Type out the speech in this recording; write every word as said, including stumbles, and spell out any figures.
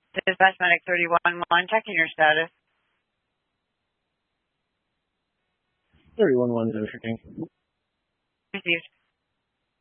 Dispatch Medic thirty-one one, checking your status. thirty-one one, Zosher King. Received.